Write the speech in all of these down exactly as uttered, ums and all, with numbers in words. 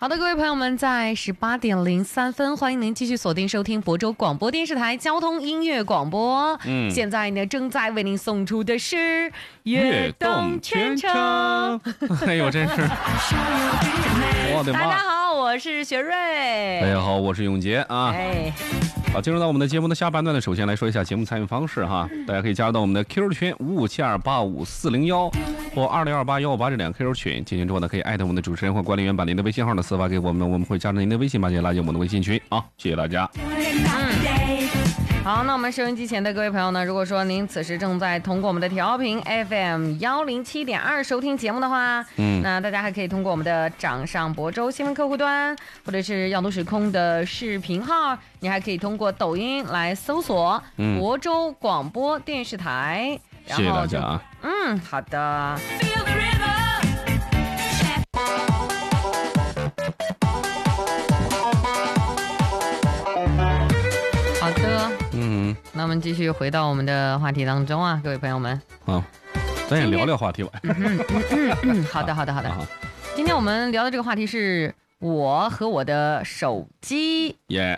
好的，各位朋友们，在十八点零三分，欢迎您继续锁定收听博州广播电视台交通音乐广播。嗯，现在呢，正在为您送出的是《 悦动全程》。哎呦，真是！我的妈！ 大家好，我是学瑞。 大家好，我是永杰啊。哎。好，进入到我们的节目的下半段呢，首先来说一下节目参与方式哈，大家可以加入到我们的 Q Q 群五五七二八五四零一或二零二八幺五八这两个 Q Q 群，进群之后呢，可以艾特我们的主持人或管理员，把您的微信号呢私发给我们，我们会加上您的微信，把您拉进我们的微信群啊，谢谢大家。 好，那我们收音机前的各位朋友呢，如果说您此时正在通过我们的调频 F M 一零七点二收听节目的话，嗯，那大家还可以通过我们的掌上博州新闻客户端，或者是耀都时空的视频号，你还可以通过抖音来搜索博州广播电视台。 谢谢大家啊。 嗯，好的。好的，嗯，那我们继续回到我们的话题当中啊，各位朋友们。 好，咱也聊聊话题吧。 嗯嗯嗯嗯，好的好的好的。今天我们聊的这个话题是我和我的手机。 耶。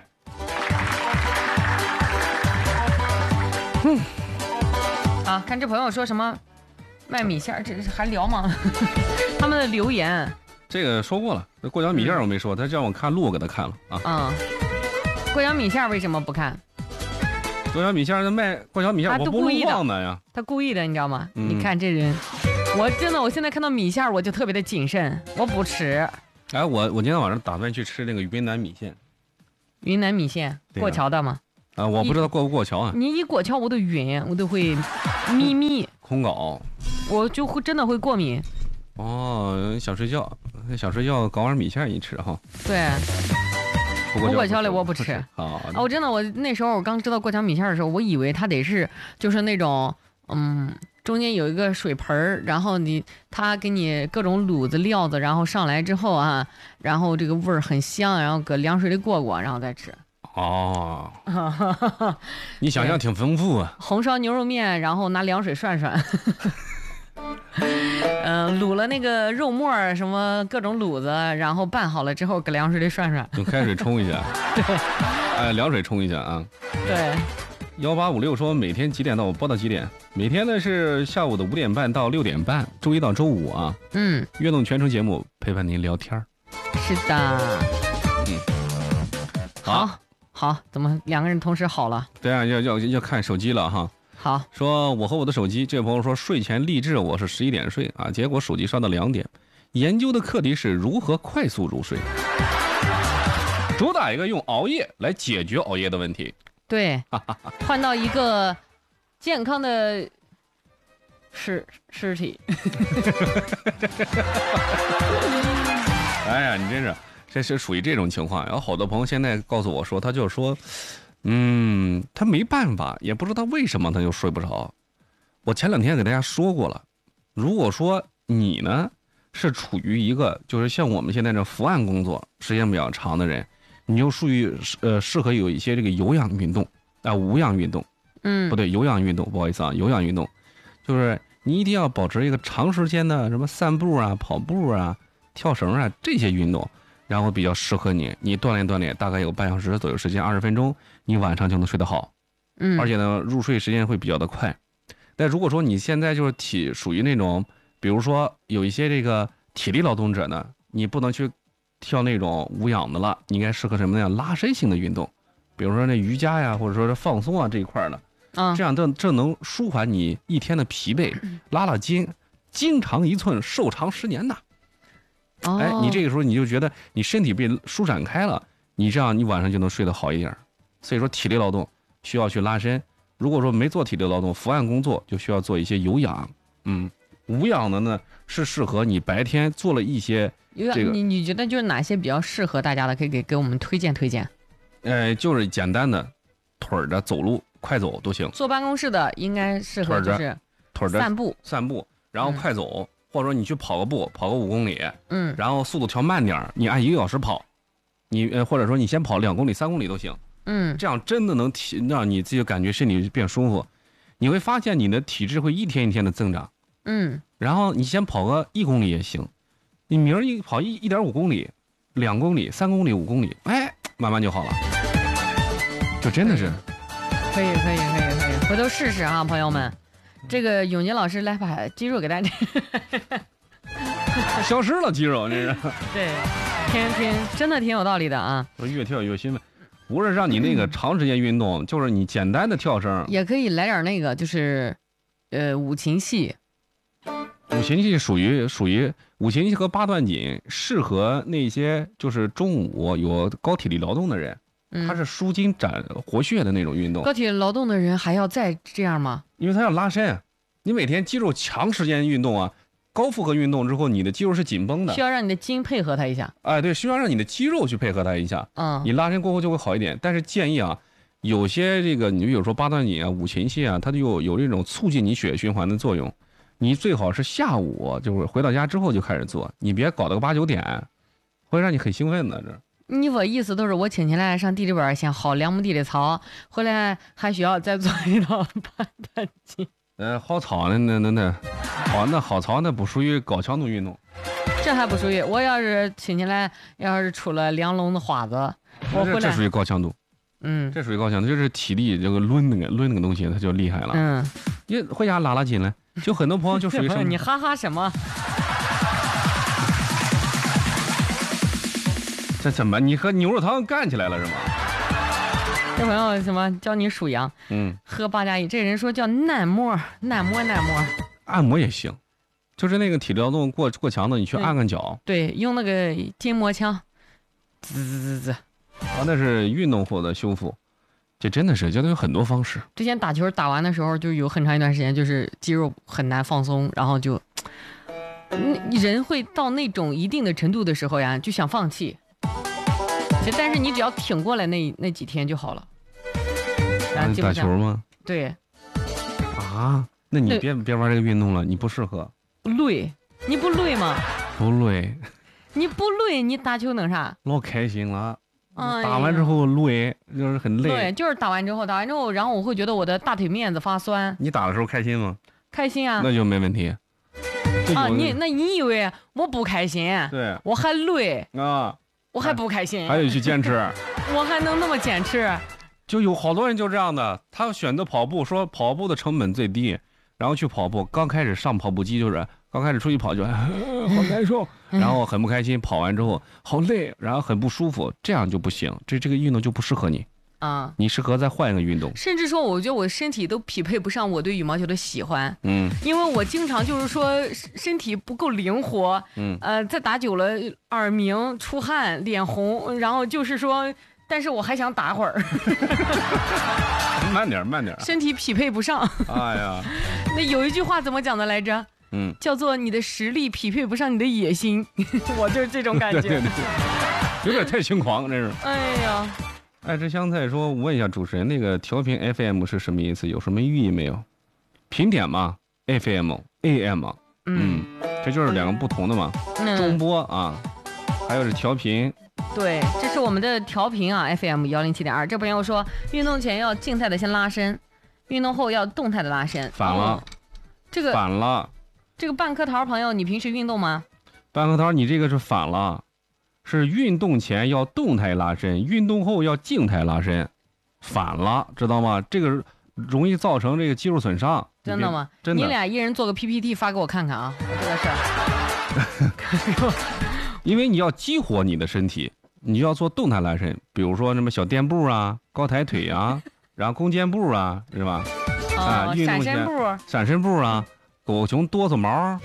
嗯。 啊，看这朋友说什么卖米线，这还聊吗？他们的留言。 这个说过了，过桥米线我没说，他叫我看路，我给他看了啊。 嗯。过桥米线为什么不看？ 过桥米线他卖过桥米线，我不路晃的呀。 他故意的，你知道吗？嗯、你看这人，我真的，我现在看到米线我就特别的谨慎，我不吃。 哎，我我今天晚上打算去吃那个云南米线。 云南米线过桥的吗？ 啊，我不知道过不过桥啊。 你一过桥我都晕，我都会咪咪空搞， 我就会真的会过敏。 哦，想睡觉，想睡觉，搞碗米线一吃哈。 对。不过桥的我不吃啊！我真的，我那时候我刚知道过桥米线的时候，我以为它得是就是那种嗯，中间有一个水盆，然后你他给你各种卤子料子，然后上来之后啊，然后这个味儿很香，然后搁凉水里过过，然后再吃。 哦，你想象挺丰富啊！ 红烧牛肉面，然后拿凉水涮涮。嗯、呃，卤了那个肉末什么各种卤子，然后拌好了之后搁凉水里涮涮， 用开水冲一下。 对， 哎，凉水冲一下啊。 对。 幺八五六说每天几点到？我播到几点？每天呢是下午的五点半到六点半，周一到周五啊。嗯。悦动全程节目陪伴您聊天。 是的。嗯。好，好，怎么两个人同时好了？ 对啊，要要要看手机了哈。 好， 说我和我的手机，这位朋友说睡前励志我是十一点睡啊，结果手机刷到两点。研究的课题是如何快速入睡，主打一个用熬夜来解决熬夜的问题。 对，换到一个健康的尸尸体。 哎呀，你真是，这是属于这种情况。然后好多朋友现在告诉我说，他就说。嗯，他没办法，也不知道为什么他就睡不着。我前两天给大家说过了，如果说你呢是处于一个就是像我们现在这伏案工作时间比较长的人，你就属于呃适合有一些这个有氧运动啊、呃、无氧运动，嗯，不对，有氧运动，不好意思啊，有氧运动，就是你一定要保持一个长时间的什么散步啊、跑步啊、跳绳啊这些运动。然后比较适合你，你锻炼锻炼，大概有半小时左右时间，二十分钟，你晚上就能睡得好，嗯，而且呢，入睡时间会比较的快。但如果说你现在就是体属于那种，比如说有一些这个体力劳动者呢，你不能去跳那种无氧的了，你应该适合什么样拉伸型的运动，比如说那瑜伽呀，或者说是放松啊这一块的，啊，这样这这能舒缓你一天的疲惫，拉拉筋，筋长一寸，寿长十年呐。哎，你这个时候你就觉得你身体被舒展开了，你这样你晚上就能睡得好一点。所以说体力劳动需要去拉伸，如果说没做体力劳动，伏案工作就需要做一些有氧。嗯，无氧的呢是适合你白天做了一些这个。 你你觉得就是哪些比较适合大家的，可以给给我们推荐推荐？ 呃，就是简单的腿儿的走路快走都行。 坐办公室的应该适合就是腿儿的散步散步，然后快走。嗯，或者说你去跑个步，跑个五公里，嗯，然后速度调慢点，你按一个小时跑，你呃或者说你先跑两公里、三公里都行，嗯，这样真的能体让你自己感觉身体变舒服，你会发现你的体质会一天一天的增长，嗯，然后你先跑个一公里也行，你明儿一跑一一点五公里， 两公里、三公里、五公里，哎，慢慢就好了。就真的是， 可以可以可以可以，回头试试啊，朋友们。这个永杰老师来把肌肉给大家。 消失了肌肉，这是。 对，挺挺真的挺有道理的啊。 越跳越兴奋，不是让你那个长时间运动，嗯、就是你简单的跳绳， 也可以来点那个，就是呃五禽戏。 五禽戏属于属于五禽戏和八段锦，适合那些就是中午有高体力劳动的人。它是舒筋展活血的那种运动。 高体力劳动的人还要再这样吗？ 因为它要拉伸，你每天肌肉长时间运动啊，高负荷运动之后，你的肌肉是紧绷的， 需要让你的筋配合它一下。 哎，对，需要让你的肌肉去配合它一下。 嗯， 你拉伸过后就会好一点。但是建议啊，有些这个你比如说八段锦啊、五禽戏啊，它就有有这种促进你血液循环的作用。你最好是下午就是回到家之后就开始做，你别搞到个八九点，会让你很兴奋的这。 你我意思都是我请起来上地里边先薅两亩地的草，回来还需要再做一道八段锦。 呃，薅草那那那那，好，那薅草那不属于高强度运动， 这还不属于。我要是请起来，要是出了两笼子花子，我回来这属于高强度。 嗯， 这属于高强度，就是体力这个抡那个抡那个东西，它就厉害了。 嗯， 你回家拉拉筋来，就很多朋友就属于什么？ 你哈哈什么？ 这怎么你和牛肉汤干起来了是吗？ 这朋友什么教你数羊？ 嗯， 喝八加一，这人说叫按摩，按摩，按摩， 按摩也行，就是那个体力劳动过过强的，你去按按脚。 对，用那个筋膜枪，滋滋滋滋。 啊，那是运动后的修复，这真的是，这都有很多方式。 之前打球打完的时候，就有很长一段时间就是肌肉很难放松，然后就，人会到那种一定的程度的时候呀，就想放弃。但是你只要挺过来那那几天就好了。 啊，你打球吗？ 对。 啊，那你别别玩这个运动了，你不适合。 累，你不累吗？ 不累。 你不累，你打球能啥？ 老开心了。 哎、 打完之后累，就是很累。 对，就是打完之后，打完之后，然后我会觉得我的大腿面子发酸。 你打的时候开心吗？ 开心啊。 那就没问题。 啊，你那你以为我不开心？ 对， 我还累啊。 我还不开心， 还得去坚持， 我还能那么坚持？ 就有好多人就这样的，他选择跑步，说跑步的成本最低，然后去跑步。刚开始上跑步机就是刚开始出去跑就、呃、好难受，然后很不开心，跑完之后好累，然后很不舒服，这样就不行，这这个运动就不适合你。 啊、嗯， 你适合再换一个运动。 甚至说，我觉得我身体都匹配不上我对羽毛球的喜欢。 嗯， 因为我经常就是说身体不够灵活。 嗯， 呃，再打久了耳鸣、出汗、脸红，然后就是说，但是我还想打会儿。 慢点，慢点。 身体匹配不上。 哎呀， 那有一句话怎么讲的来着？ 嗯， 叫做你的实力匹配不上你的野心。我就是这种感觉。 对对对，有点太轻狂，这是。 哎呀。 爱吃香菜说：“问一下主持人，那个调频 F M 是什么意思？有什么寓意没有？频点嘛 ，F M、A M， 嗯，这就是两个不同的嘛。嗯、中波啊，还有是调频。 对，这是我们的调频啊 ，F M 幺零七点二。这朋友说，运动前要静态的先拉伸，运动后要动态的拉伸。 反了，哦、 这个反了。 这个半颗桃朋友，你平时运动吗？ 半颗桃，你这个是反了。”是运动前要动态拉伸，运动后要静态拉伸，反了，知道吗？这个容易造成这个肌肉损伤。 真的吗？ 真的。 你俩一人做个 P P T 发给我看看啊，这个事儿。 因为你要激活你的身体，你就要做动态拉伸，比如说什么小垫步啊、高抬腿啊，然后弓箭步啊，是吧？ 哦、啊，运动前闪身步、 闪身步啊，狗熊哆嗦毛。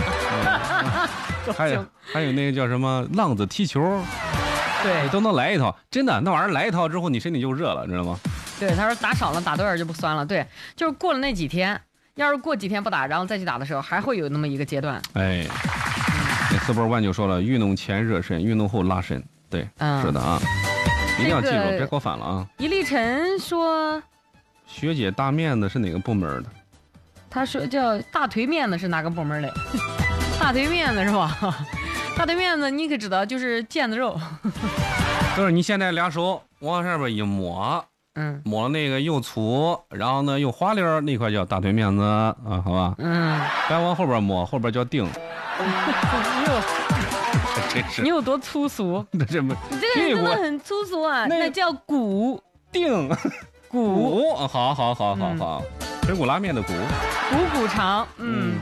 还有还有那个叫什么浪子踢球， 对， 都能来一套，真的那玩意儿来一套之后，你身体就热了，知道吗？ 对，他说打少了打多点就不酸了，对，就是过了那几天，要是过几天不打，然后再去打的时候，还会有那么一个阶段。 哎，那四波万就说了，运动前热身，运动后拉伸，对，嗯、是的啊，一定要记住，那个、别搞反了啊。 一粒尘说， 学姐大面子是哪个部门的？ 他说叫大腿面子是哪个部门的？大腿面子是吧？大腿面子你可知道，就是腱子肉。 就是你现在俩手往上边一摸， 嗯， 摸那个又粗，然后呢又滑溜那块叫大腿面子啊，好吧？ 嗯， 再往后边摸，后边叫腚。 真是你有多粗俗？ 那这不你这个人真的很粗俗啊！那叫骨定骨， 骨，好好好好好，水谷拉面的骨， 骨骨肠，嗯，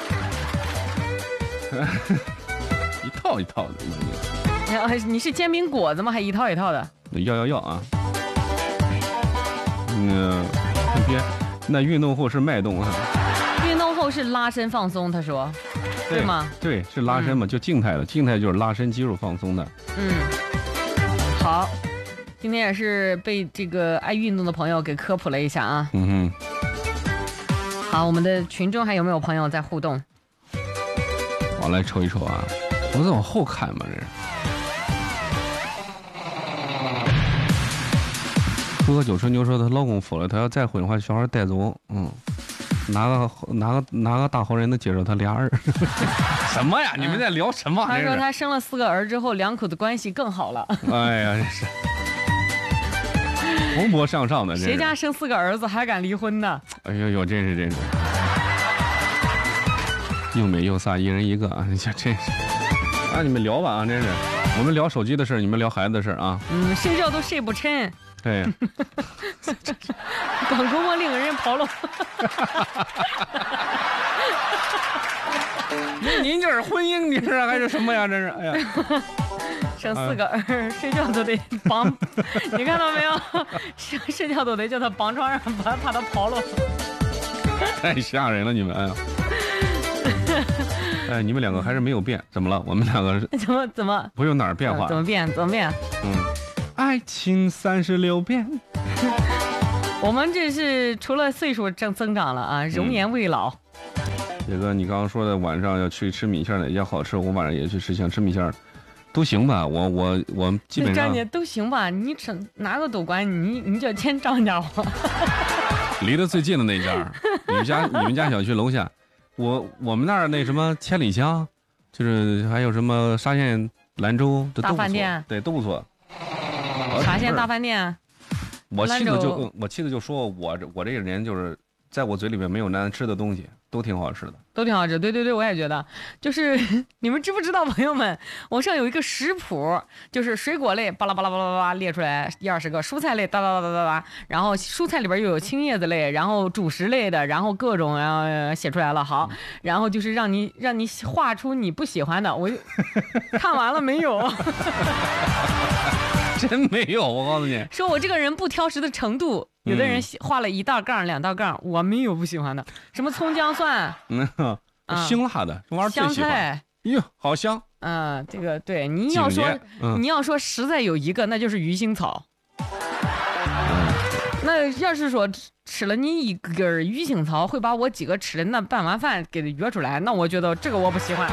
一套一套的。 你是煎饼果子吗？还一套一套的？ 要要要啊！嗯，别，那运动后是脉动啊。 运动后是拉伸放松，他说，对吗？ 对，是拉伸嘛，就静态的，静态就是拉伸肌肉放松的。 嗯，好，今天也是被这个爱运动的朋友给科普了一下啊。 嗯哼。 好，我们的群中还有没有朋友在互动？ 我来瞅一瞅啊，我在往后看嘛，这是。喝酒春秋说她老公疯了，她要再婚的话，小孩带走。嗯，哪个哪个哪个大好人能接受她俩儿？什么呀？你们在聊什么？ 他说他生了四个儿之后，两口子关系更好了。 哎呀，这是蓬勃向上的。 谁家生四个儿子还敢离婚呢？ 哎呦呦，真是真是，又美又飒，一人一个啊！你这真是啊！你们聊吧啊，真是，我们聊手机的事，你们聊孩子的事啊。 嗯，睡觉都睡不沉。 对， 广沟我令人跑了。 您这是婚姻，你是还是什么呀？这是，哎呀， 生四个儿，哎、睡觉都得绑，你看到没有？睡睡觉都得叫他绑床上，把怕他跑了。 太吓人了，你们，哎呀，哎，你们两个还是没有变，怎么了？我们两个怎么怎么不用哪儿变化？ 怎么变？怎么变？ 嗯。爱情三十六变。 我们这是除了岁数增增长了啊，容颜未老。 这个你刚刚说的晚上要去吃米线哪家好吃，我晚上也去吃，想吃米线，都行吧？我我我基本上张姐都行吧？你吃哪个都管你，你就签张家话。 离得最近的那家，你们家你们家小区楼下，我我们那儿那什么千里香，就是还有什么沙县兰州，这都不错， 大饭店， 对，都不错。 沙县大饭店， 我妻子就我妻子就说我我这个人就是在我嘴里面没有难吃的东西，都挺好吃的， 都挺好吃。对对对，我也觉得，就是你们知不知道，朋友们，网上有一个食谱，就是水果类巴拉巴拉巴拉巴拉列出来一二十个，蔬菜类哒哒哒哒哒，然后蔬菜里边又有青叶子类，然后主食类的，然后各种然后写出来了。好，然后就是让你让你画出你不喜欢的，我看完了没有？ 真没有，我告诉你， 说我这个人不挑食的程度，有的人画了一道杠两道杠，我没有不喜欢的，什么葱姜蒜， 嗯，辛辣的这玩意儿最喜欢，香菜，哟，好香。 嗯，这个对，你要说、嗯、你要说实在有一个，那就是鱼腥草。嗯、那要是说吃了你一根鱼腥草，会把我几个吃的那半碗饭给约出来，那我觉得这个我不喜欢。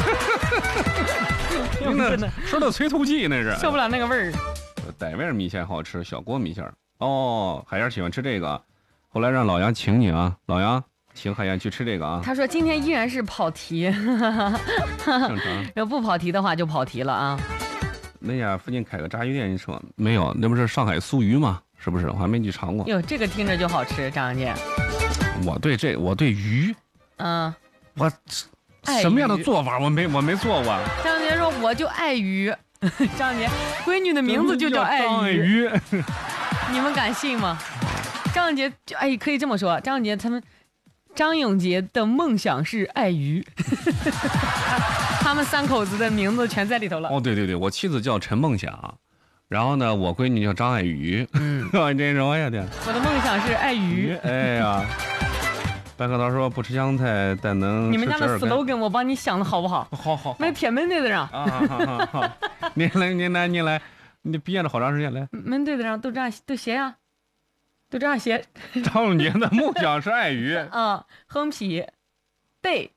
真的说到催吐剂那是受不了那个味儿。 傣味米线好吃，小锅米线哦，海燕喜欢吃这个，后来让老杨请你啊，老杨请海燕去吃这个啊。 他说今天依然是跑题， 正常。 要不跑题的话就跑题了啊。 那家附近开个炸鱼店，你吃吗？没有，那不是上海酥鱼吗？是不是？我还没去尝过。 哟，这个听着就好吃，张姐。 我对这，我对鱼， 嗯， 我什么样的做法我没我没做过。 张姐说我就爱鱼。张姐，闺女的名字就叫爱鱼， 你们敢信吗？张姐就哎，可以这么说，张姐他们张永杰的梦想是爱鱼，他们三口子的名字全在里头了。 哦，对对对，我妻子叫陈梦想，然后呢，我闺女叫张爱鱼。嗯，这是我呀的。 我的梦想是爱鱼。 哎呀。白客涛说不吃香菜，但能你们家的 slogan 我帮你想的好不好？ 好好好， 没贴门对子上。 啊，好好好，您来您来您来，你憋着好长时间来。 门对子上都这样都写呀，都这样写。 张永杰的梦想是爱鱼。 啊，横批，对。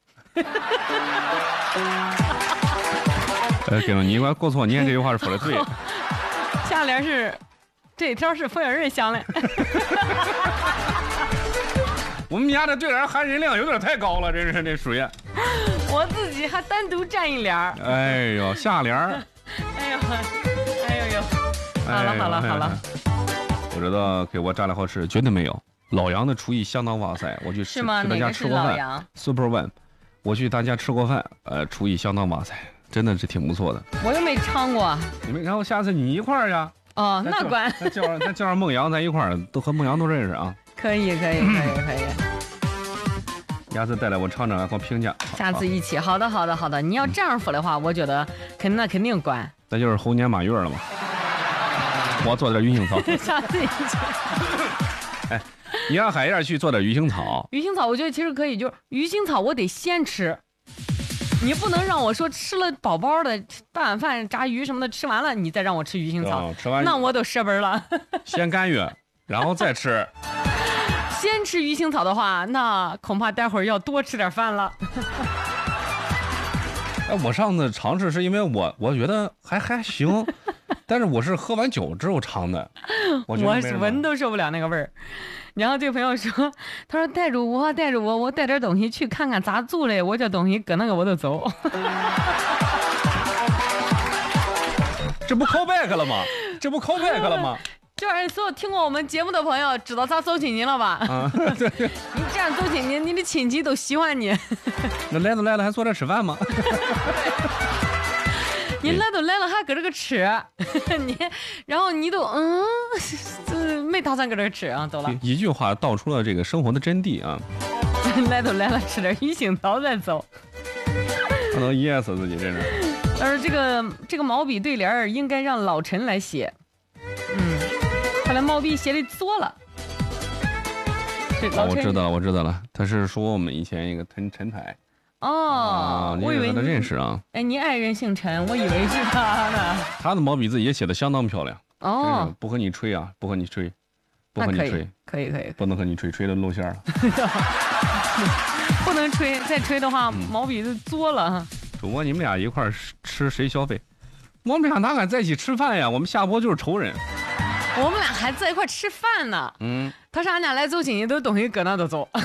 呃，给了你，我过错，你看这句话是说的对。 下联是，这条是冯小瑞想的。 我们家的对联含金量有点太高了，真是这属于。 我自己还单独占一联。 哎呦，下联。 哎呦，哎呦呦，好了好了好了。 我知道给我炸的好吃，绝对没有。老杨的厨艺相当哇塞，我去吃去他家吃过饭。Super One， 我去他家吃过饭，呃，厨艺相当哇塞， 真的是挺不错的。 我又没尝过。 你们，然后下次你一块儿呀？ 哦，那管。 咱叫上咱叫上孟阳，咱一块儿都和孟阳都认识啊。 可以可以可以可以。 下次带来我尝尝，给我评价。 下次一起，好的好的好的。你要这样说的话，我觉得肯那肯定管。 那就是猴年马月了嘛。我做点鱼腥草。 下次一起。 哎，你让海燕去做点鱼腥草。 鱼腥草，我觉得其实可以，就是鱼腥草我得先吃。你不能让我说吃了饱饱的半碗饭炸鱼什么的吃完了，你再让我吃鱼腥草， 哦、吃完那我都舍本了。 先干预，然后再吃。 先吃鱼腥草的话，那恐怕待会儿要多吃点饭了。 哎，我上次尝试是因为我我觉得还还行，但是我是喝完酒之后尝的，我我闻都受不了那个味儿。然后这个朋友说，他说带着我带着我，我带点东西去看看咋做嘞，我这东西搁那个我都走。 这不 call back 了吗？这不 call back 了吗？ 这玩意儿，所有听过我们节目的朋友知道咋走亲戚了吧？啊，对对。你这样走亲戚，你的亲戚都喜欢你。 那来都来了，还坐这吃饭吗？ 你来都来了，还搁这个吃，你，然后你都嗯，没打算搁这吃啊，走了。 一句话道出了这个生活的真谛啊！ 来都来了，吃点鱼腥草再走。 他能噎死自己，真是。 而这个这个毛笔对联应该让老陈来写，嗯，看来毛笔写的作了。 哦，我知道了，我知道了，他是说我们以前一个陈陈台。 哦，我以为他认识啊。 哎，你爱人姓陈，我以为是他呢。 他的毛笔字也写的相当漂亮。 哦， 不和你吹啊，不和你吹，不和你吹， 可以可以， 不能和你吹，吹的露馅了。 不能吹，再吹的话，毛笔就作了。 主播，你们俩一块吃谁消费？我们俩哪敢在一起吃饭呀？我们下播就是仇人。 我们俩还在一块吃饭呢。嗯，他上俺家来走亲戚，都东西搁那都走。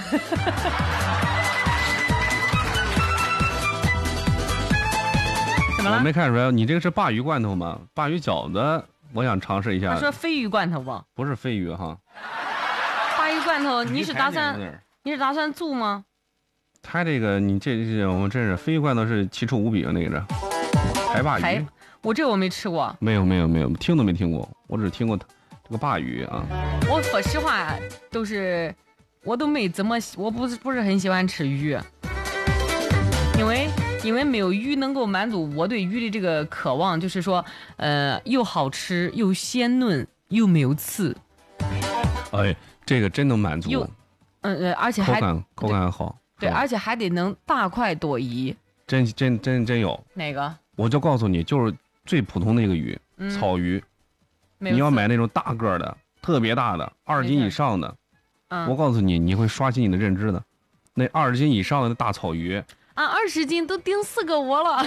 我没看出来，你这个是鲅鱼罐头吗？鲅鱼饺子，我想尝试一下。 他说鲱鱼罐头不？ 不是鲱鱼哈。 鲅鱼罐头，你是打算你是打算做吗？ 他这个你这这我们真是鲱鱼罐头是奇臭无比的那个台鲅鱼。 我这我没吃过。 没有没有没有，听都没听过，我只听过这个鲅鱼啊。 我说实话，都是我都没怎么，我不是不是很喜欢吃鱼，因为。因为没有鱼能够满足我对鱼的这个渴望，就是说，呃，又好吃又鲜嫩又没有刺。 哎，这个真能满足。 嗯呃，而且还口感口感好。 对，而且还得能大快朵颐。 真真真真有。 哪个？ 我就告诉你，就是最普通的一个鱼，嗯、草鱼。你要买那种大个的，特别大的，二斤以上的。嗯、我告诉你，你会刷新你的认知的。那二十斤以上的大草鱼。 啊，二十斤都顶四个我了。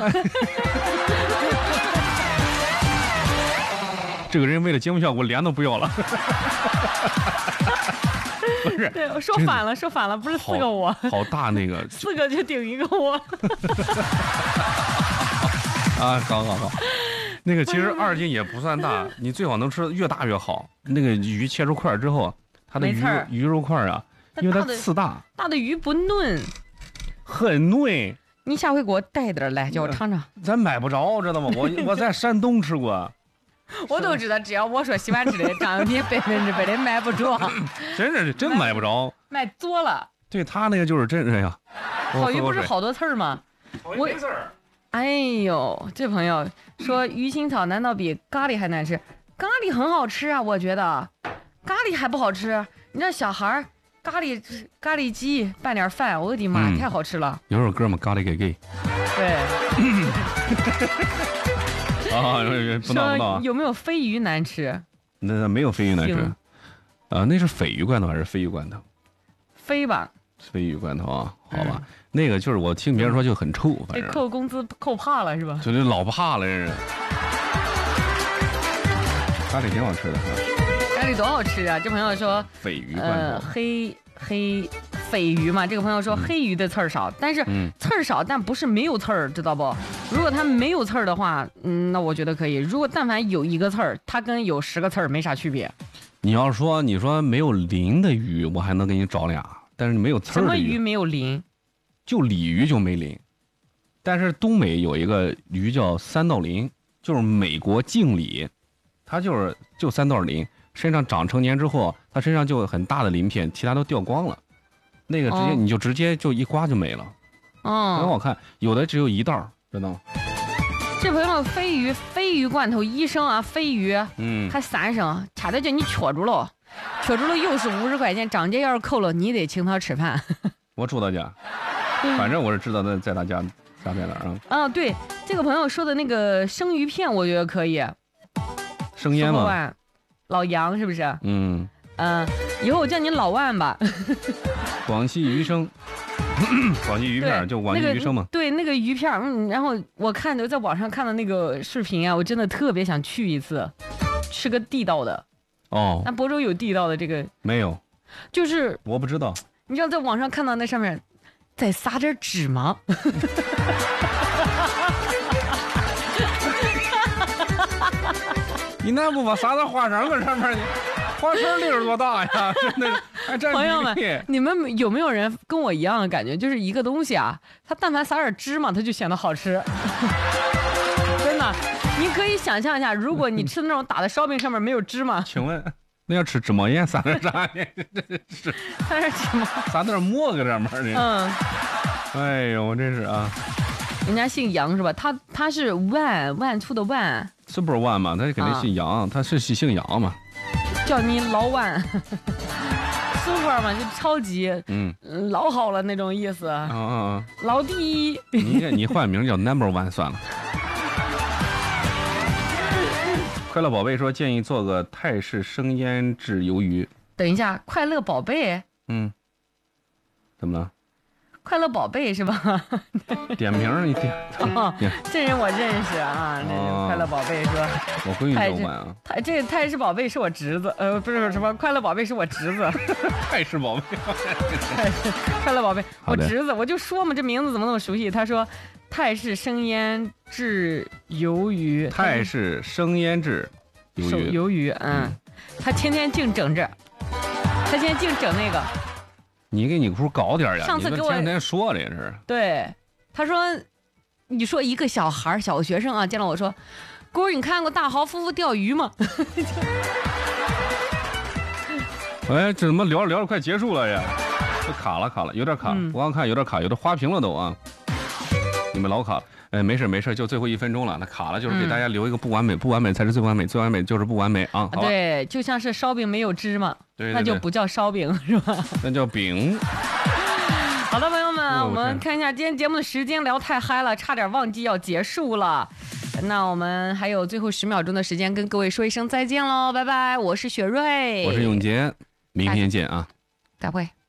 这个人为了节目效果，脸都不要了。不是， 对，我说反了，说反了，不是四个我。 好大那个， 四个就顶一个我。 啊，好好好。那个其实二斤也不算大，你最好能吃越大越好。那个鱼切出块之后，它的鱼鱼肉块啊，因为它刺大， 大的鱼不嫩。 很嫩， 你下回给我带点来，叫我尝尝。 咱买不着，知道吗？我我在山东吃过。 我都知道，只要我说喜欢吃的，张永平百分之百的买不着。 真是真买不着， 买作了。 对他那个就是真是呀。 草鱼不是好多刺儿吗？ 我没刺儿。 哎呦，这朋友说鱼腥草难道比咖喱还难吃？咖喱很好吃啊，我觉得。咖喱还不好吃，你这小孩儿。咖喱咖喱鸡拌点饭，我的妈，嗯、太好吃了！ 有首歌嘛，咖喱给给。 对。 啊，不闹不闹。 有没有鲱鱼难吃？ 那那没有鲱鱼难吃。啊，那是鲱鱼罐头还是鲱鱼罐头？ 鲱吧。 鲱鱼罐头啊，好吧，嗯、那个就是我听别人说就很臭，反正。 扣工资扣怕了是吧？ 就这老怕了，这是。咖喱挺好吃的哈。 咖喱多好吃啊！这朋友说鲱鱼罐头， 呃，黑黑鲱鱼嘛。这个朋友说、嗯、黑鱼的刺儿少，但是、嗯、刺儿少，但不是没有刺儿，知道不？如果它没有刺儿的话，嗯，那我觉得可以。如果但凡有一个刺儿，它跟有十个刺儿没啥区别。 你要说你说没有鳞的鱼，我还能给你找俩，但是没有刺儿的鱼。 什么鱼没有鳞？ 就鲤鱼就没鳞。 但是东北有一个鱼叫三道鳞，就是美国敬鲤，它就是就三道鳞，身上长成年之后，它身上就有很大的鳞片，其他都掉光了，那个直接、哦、你就直接就一刮就没了， 哦， 很好看。有的只有一道，知道吗？ 这朋友飞鱼飞鱼罐头一升啊，飞鱼， 嗯， 还三升，差点叫你缺住了，缺住了又是五十块钱，张姐要是扣了，你得请他吃饭。 我住他家，反正我是知道在在他家。家在哪儿啊？ 啊，对，这个朋友说的那个生鱼片，我觉得可以。 生腌吗？ 老杨是不是？ 嗯嗯、呃，以后我叫你老万吧。 广西鱼生，广西鱼片就广西鱼生嘛、 那个。对，那个鱼片，嗯，然后我看的在网上看的那个视频啊，我真的特别想去一次，吃个地道的。 哦。 那亳州有地道的这个？ 没有。 就是我不知道。 你知道在网上看到那上面。再撒点纸吗？ 你那不把撒点花生搁上面？花生粒儿多大呀？真的还占朋友们，你们有没有人跟我一样的感觉？就是一个东西啊，它但凡撒点芝麻，它就显得好吃。真的，你可以想象一下，如果你吃的那种打的烧饼上面没有芝麻， 请问？那要吃芝麻盐撒点啥呢？ 是撒点芝麻， 撒点馍搁上面呢。 嗯， 哎呦，真是啊！ 人家姓杨是吧？他他是万万处的万， 是不是万嘛？他肯定姓杨，啊、他是姓杨嘛。 叫你老万 ，super 嘛，就超级，嗯，老好了那种意思。啊啊啊！ 老第一。 你你换名叫 Number One 算了。快乐宝贝说建议做个泰式生腌制鱿鱼。 等一下，快乐宝贝， 嗯，怎么了？ 快乐宝贝是吧？ 点名你点、 哦，这人我认识啊。那、哦、快乐宝贝说， 我闺女都玩啊。 泰这泰式宝贝是我侄子，呃，不是什么快乐宝贝是我侄子。 泰式宝贝， 快乐宝贝，我侄子，我就说嘛，这名字怎么那么熟悉？他说。泰式生腌制鱿鱼， 泰式生腌制鱿鱼， 鱿鱼，嗯，他天天净整这，他天天净整那个。 你给你不搞点呀？ 上次给我天天说的也是。 对，他说，你说一个小孩小学生啊，见到我说，姑儿，你看过大豪夫妇钓鱼吗？ 哎，这怎么聊着聊着快结束了呀？这卡了卡了，有点卡，嗯、我刚看有点卡，有点花屏了都啊。你们老卡了，哎，没事没事，就最后一分钟了，那卡了就是给大家留一个不完美，嗯、不完美才是最完美，最完美就是不完美啊。 对，就像是烧饼没有芝麻， 对对对， 那就不叫烧饼是吧？ 那叫饼。 好的，朋友们，我们看一下今天节目的时间，聊太嗨了，差点忘记要结束了。那我们还有最后十秒钟的时间，跟各位说一声再见喽，拜拜！我是雪瑞， 我是永杰，明天见啊， 再会。